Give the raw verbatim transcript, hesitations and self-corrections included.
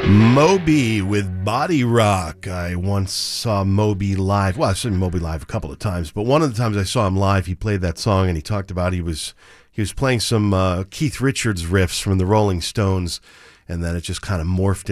Moby with Body Rock. I once saw Moby live. Well, I've seen Moby live a couple of times, but one of the times I saw him live, he played that song and he talked about he was he was playing some uh, Keith Richards riffs from the Rolling Stones, and then it just kind of morphed